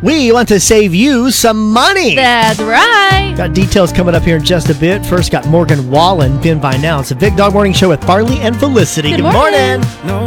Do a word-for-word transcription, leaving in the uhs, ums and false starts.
We want to save you some money. That's right. Got details coming up here in just a bit. First, got Morgan Wallen, Ben by Now. It's a Big Dog Morning Show with Farley and Felicity. Good Good morning. morning.